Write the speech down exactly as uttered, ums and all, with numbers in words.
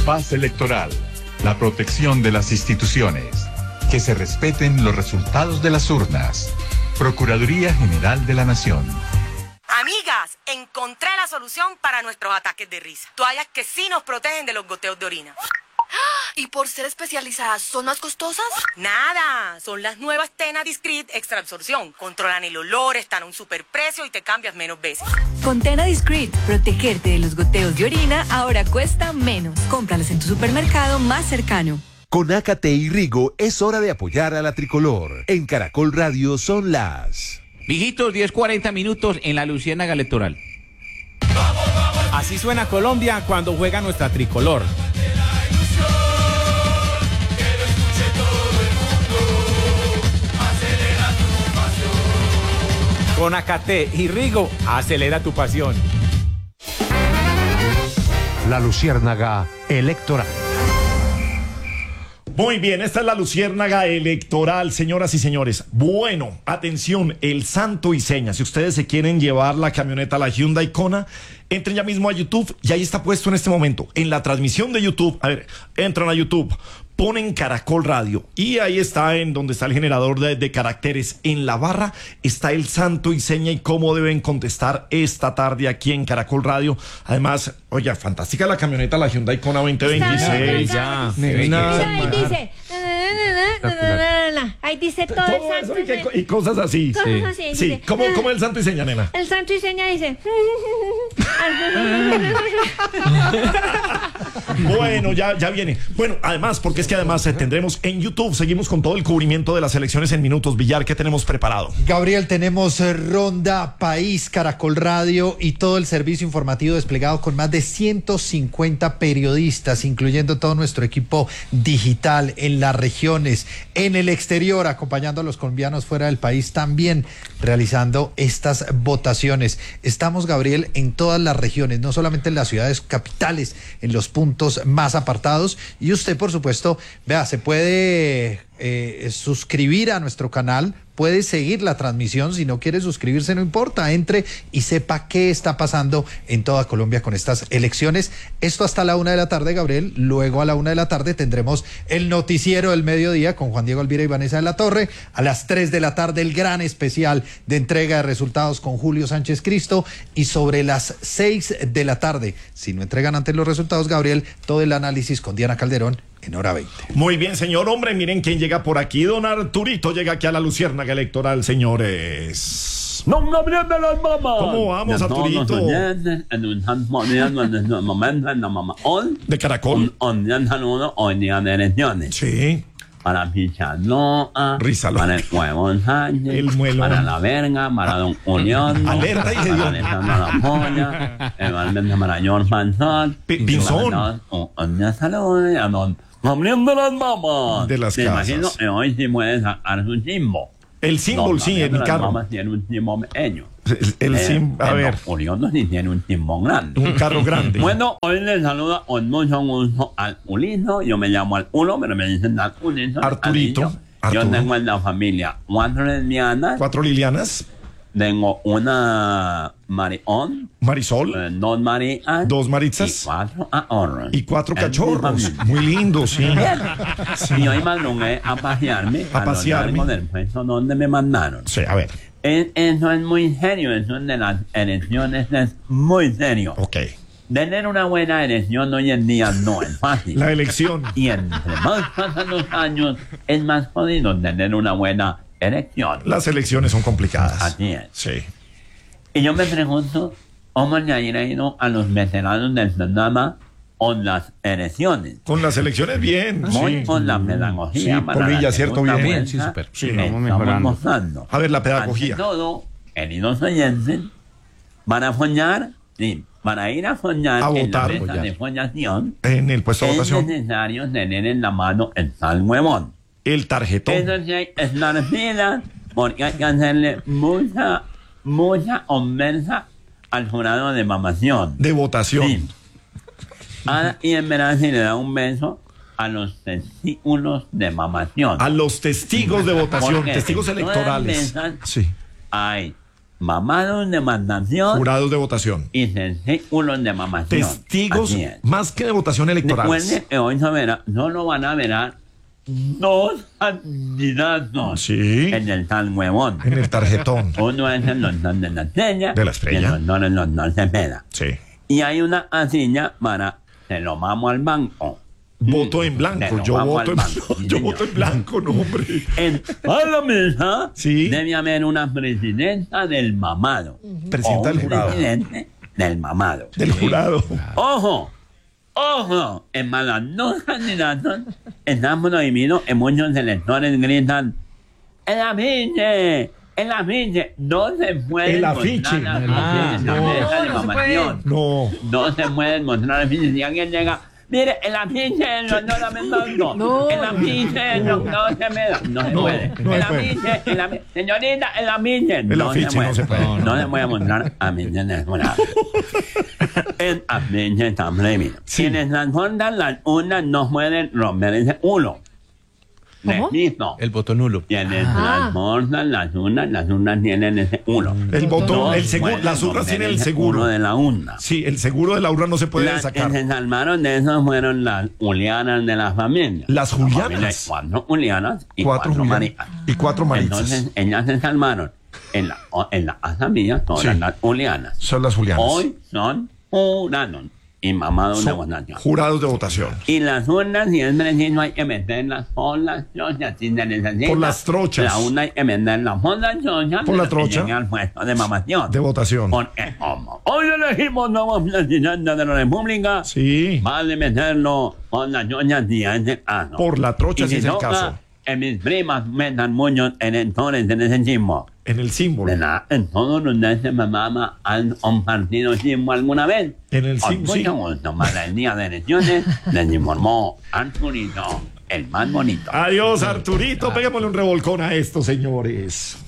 Paz electoral, la protección de las instituciones, que se respeten los resultados de las urnas. Procuraduría General de la Nación. Amigas, encontré la solución para nuestros ataques de risa. Toallas que sí nos protegen de los goteos de orina. ¿Y por ser especializadas son más costosas? Nada, son las nuevas Tena Discreet Extra Absorción. Controlan el olor, están a un superprecio y te cambias menos veces. Con Tena Discreet, protegerte de los goteos de orina ahora cuesta menos. Cómpralos en tu supermercado más cercano. Con Ácate y Rigo es hora de apoyar a la tricolor. En Caracol Radio son las... Mijitos, diez cuarenta minutos en la Luciérnaga Electoral. Así suena Colombia cuando juega nuestra tricolor. Con Ácate y Rigo, acelera tu pasión. La Luciérnaga Electoral. Muy bien, esta es la Luciérnaga Electoral, señoras y señores. Bueno, atención, el santo y seña. Si ustedes se quieren llevar la camioneta, la Hyundai Kona, entren ya mismo a YouTube y ahí está puesto en este momento, en la transmisión de YouTube. A ver, entran a YouTube, ponen Caracol Radio y ahí está, en donde está el generador de, de caracteres. En la barra está el santo y seña y cómo deben contestar esta tarde aquí en Caracol Radio. Además, oye, fantástica la camioneta, la Hyundai Kona veinte veintiséis. Ya, ahí dice, ahí dice todo, todo el santo eso y, que, y cosas así. Cosas Sí, así, sí. dice, ¿Cómo, ¿Cómo el santo y seña, nena? El santo y seña dice. Bueno, ya, ya viene. Bueno, además, porque es que además eh, tendremos en YouTube, seguimos con todo el cubrimiento de las elecciones en minutos. Villar, ¿qué tenemos preparado? Gabriel, tenemos eh, Ronda País, Caracol Radio y todo el servicio informativo desplegado con más de ciento cincuenta periodistas, incluyendo todo nuestro equipo digital en las regiones, en el exterior, acompañando a los colombianos fuera del país, también realizando estas votaciones. Estamos, Gabriel, en todas las regiones, no solamente en las ciudades capitales, en los puntos más apartados. Y usted, por supuesto, vea, se puede eh, suscribir a nuestro canal, puede seguir la transmisión. Si no quiere suscribirse, no importa, entre y sepa qué está pasando en toda Colombia con estas elecciones. Esto hasta la una de la tarde, Gabriel. Luego a la una de la tarde tendremos el noticiero del mediodía con Juan Diego Alvira y Vanessa de la Torre. A las tres de la tarde el gran especial de entrega de resultados con Julio Sánchez Cristo. Y sobre las seis de la tarde, si no entregan antes los resultados, Gabriel, todo el análisis con Diana Calderón en hora veinte. Muy bien, señor. Hombre, miren quién llega por aquí. Don Arturito llega aquí a la Luciérnaga Electoral, señores. Don Gabriel de las Mamas. ¿Cmo vamos, Arturito? De Caracol. Un día saludo hoy día de elecciones. Sí. Para Pichaloa, Rízalo. para el Huevón Sánchez, El muelón. para La Verga, para Don Julián, Alerta y para Gedeón. Alejandra La Polla, igualmente para George Panzón, Pinzón. Un día saludo a Don Gabriel de las Mamas. De las Me casas. imagino que hoy sí puede sacar su chimbo. El símbolo, sí, en mi carro. Mamas tiene un chimbo pequeño. El, el sim, a el ver, Don Julián sí tiene un chimbo grande. un carro grande. Bueno, hoy les saluda con mucho gusto al Uliso. Yo me llamo al Uno, pero me dicen al Uliso. Arturito. Yo Arturo. tengo en la familia cuatro lesbianas. Cuatro Lilianas. Tengo una Marión, Marisol. eh, dos Marías. Dos Y Maritzas. cuatro ahorros. Y cuatro Es mi cachorros. familia. Muy lindos, sí. Sí. Y hoy madrugué a pasearme A a, lo pasearme. largo del puesto donde me mandaron. Sí, a ver. Es- eso es muy serio, eso de las elecciones es muy serio. Ok. Tener una buena elección hoy en día no es fácil. La elección. Y entre más pasan los años, es más jodido tener una buena elección. Las elecciones son complicadas. Así es. Sí. Y yo me pregunto, ¿cómo le ha ido a los veteranos del programa con las elecciones? Con las elecciones, bien. Muy Sí. con la pedagogía. Sí, para Polilla, la cierto, segunda bien. vuelta Sí, súper. Sí, que vamos estamos mejorando. mostrando. A ver, la pedagogía. Ante todo, queridos oyentes, van a soñar, sí, para ir a soñar A en votar. la mesa de soñación, En el puesto de es votación. necesario tener en la mano el sal huevón. El tarjetón. Eso sí hay que estar fila, porque hay que hacerle mucha, mucha conversa al jurado de mamación. De votación. Sí. Ah, y en verdad si le da un beso a los testículos de mamación. A los testigos de votación, Porque testigos en todas electorales. mesas Sí. Hay mamados de mandación Jurados de votación. y testículos de mamación. Testigos Así es. más que de votación electoral. Recuerden que hoy se verá, solo van a ver dos candidatos Sí. en el tal huevón. En el tarjetón. Uno es el doctor de la estrella. De la Estrella. Y el doctor el doctor Cepeda. Sí. Y hay una casilla para se lo vamos al banco. Voto en Se blanco. lo Yo vamos voto al en, banco, sí, yo señor. voto en blanco, no, hombre. En la mesa Sí. debe haber una presidenta del mamado. Presidenta O un del jurado. presidente del mamado. Del jurado. Ojo, ojo, en malas dos candidatos están prohibidos en muchos electores gritan el afiche, el afiche, no se puede El afiche. mostrar el Ah, afiche en la no, mesa de no se mamación. No. No se pueden mostrar el afiche. Si alguien llega, mire, el afiche del doctor Amendondo, No. el afiche del doctor Cepeda. No se No, puede. no el se puede. afiche, el afiche, señorita, el afiche. El afiche no se puede. No, no se puede mostrar afiche en el jurado. El afiche está prohibido. Sí. Quienes transportan las urnas no pueden romper ese uno. ¿Cómo? Repito. El voto nulo. Quienes Ah. transportan las urnas, las urnas tienen ese uno. El voto, No el seguro, pueden las urnas romper tienen el ese seguro. uno de la urna. Sí, el seguro de la urna no se puede Las sacar. que se salvaron de eso fueron las Julianas de la familia. Las La familia Julianas. de Cuatro Julianas y Cuatro cuatro, Julianas. Maritas. Y cuatro Maritas. Entonces, ellas se salvaron. En la, en la casa mía son Sí. las Julianas. Son las Julianas. Hoy son jurados y mamados de Son votación. jurados de votación. Y las urnas, si es preciso, hay que meterlas por las trochas. Si se necesita, Por las trochas. La urna hay que meterla por las trochas. Por la para que trocha. llegue al puesto de mamación. De votación. Porque como hoy elegimos nuevo presidente de la República, Sí. vale meterlo por las trochas si es el caso. Por la trocha, Y si es el toca, caso. que mis primas metan muchos electores en ese chismo. En el símbolo. ¿Verdad? En todos los de ese mamá han compartido chismo alguna vez. En el Con símbolo, sí. mucho gusto, para el día de elecciones, les informó Arturito, el más bonito. Adiós, Arturito. Peguémosle un revolcón a esto, señores.